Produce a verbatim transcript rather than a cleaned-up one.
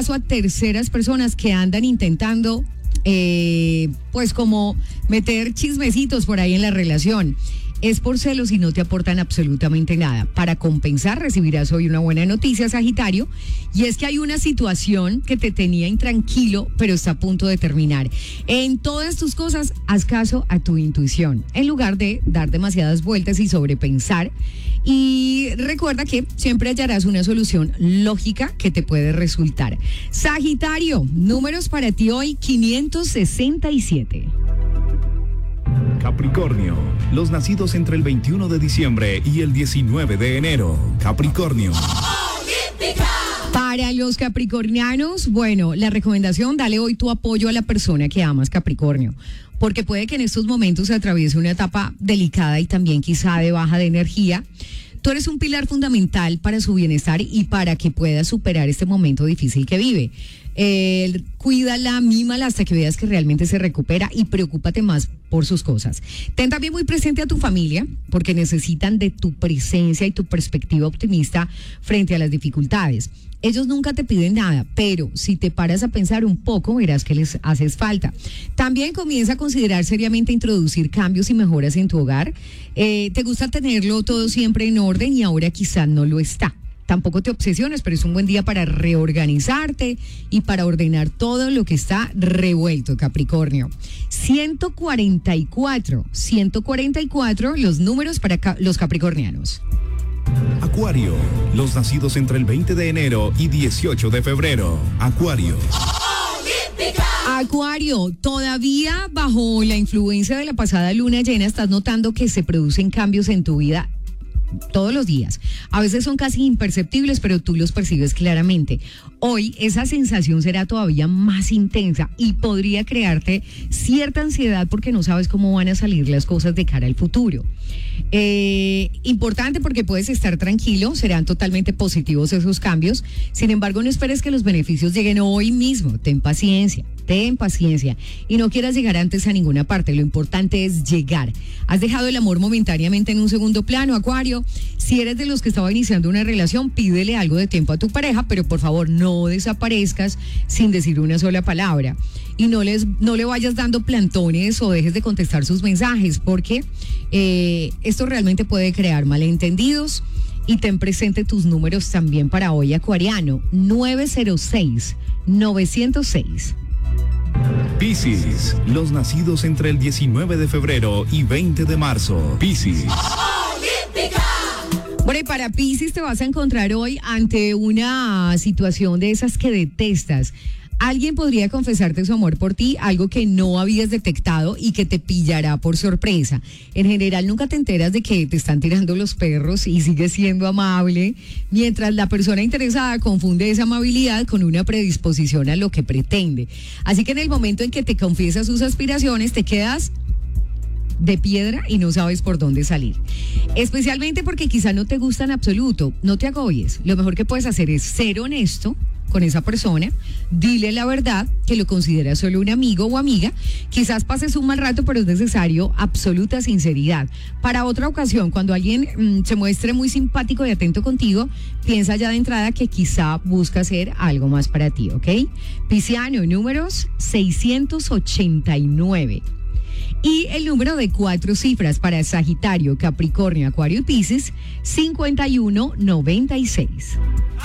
caso a terceras personas que andan intentando, eh, pues como meter chismecitos por ahí en la relación. Es por celos y no te aportan absolutamente nada. Para compensar, recibirás hoy una buena noticia, Sagitario, y es que hay una situación que te tenía intranquilo, pero está a punto de terminar. En todas tus cosas, haz caso a tu intuición, en lugar de dar demasiadas vueltas y sobrepensar. Y recuerda que siempre hallarás una solución lógica que te puede resultar. Sagitario, números para ti hoy, quinientos sesenta y siete. Capricornio, los nacidos entre el veintiuno de diciembre y el diecinueve de enero. Capricornio. Para los capricornianos, bueno, la recomendación, dale hoy tu apoyo a la persona que amas, Capricornio, porque puede que en estos momentos se atraviese una etapa delicada y también quizá de baja de energía. Tú eres un pilar fundamental para su bienestar y para que pueda superar este momento difícil que vive. Eh, cuídala, mímala hasta que veas que realmente se recupera y preocúpate más por sus cosas. Ten también muy presente a tu familia porque necesitan de tu presencia y tu perspectiva optimista frente a las dificultades. Ellos nunca te piden nada, pero si te paras a pensar un poco, verás que les haces falta. También comienza a considerar seriamente introducir cambios y mejoras en tu hogar. Eh, te gusta tenerlo todo siempre en orden y ahora quizá no lo está. Tampoco te obsesiones, pero es un buen día para reorganizarte y para ordenar todo lo que está revuelto, Capricornio. ciento cuarenta y cuatro, ciento cuarenta y cuatro los números para ca- los capricornianos. Acuario, los nacidos entre el veinte de enero y dieciocho de febrero. Acuario. Acuario, todavía bajo la influencia de la pasada luna llena estás notando que se producen cambios en tu vida todos los días. A veces son casi imperceptibles, pero tú los percibes claramente. Hoy esa sensación será todavía más intensa y podría crearte cierta ansiedad porque no sabes cómo van a salir las cosas de cara al futuro. Eh, importante porque puedes estar tranquilo, serán totalmente positivos esos cambios. Sin embargo, no esperes que los beneficios lleguen hoy mismo. Ten paciencia. Ten paciencia y no quieras llegar antes a ninguna parte. Lo importante es llegar. Has dejado el amor momentáneamente en un segundo plano, Acuario. Si eres de los que estaba iniciando una relación, pídele algo de tiempo a tu pareja, pero por favor no desaparezcas sin decir una sola palabra. Y no, les, no le vayas dando plantones o dejes de contestar sus mensajes, porque eh, esto realmente puede crear malentendidos. Y ten presente tus números también para hoy, acuariano. nueve cero seis, nueve cero seis. Piscis, los nacidos entre el diecinueve de febrero y veinte de marzo. Piscis. Bueno, y para Piscis te vas a encontrar hoy ante una situación de esas que detestas. Alguien podría confesarte su amor por ti, algo que no habías detectado y que te pillará por sorpresa. En general nunca te enteras de que te están tirando los perros y sigues siendo amable, mientras la persona interesada confunde esa amabilidad con una predisposición a lo que pretende. Así que en el momento en que te confiesa sus aspiraciones, te quedas de piedra y no sabes por dónde salir. Especialmente porque quizá no te gusta en absoluto. No te agobies. Lo mejor que puedes hacer es ser honesto con esa persona, dile la verdad, que lo consideras solo un amigo o amiga. Quizás pases un mal rato, pero es necesario absoluta sinceridad. Para otra ocasión, cuando alguien mmm, se muestre muy simpático y atento contigo, piensa ya de entrada que quizá busca hacer algo más para ti, ¿ok? Pisciano, números seiscientos ochenta y nueve. Y el número de cuatro cifras para Sagitario, Capricornio, Acuario y Piscis, cincuenta y uno noventa y seis.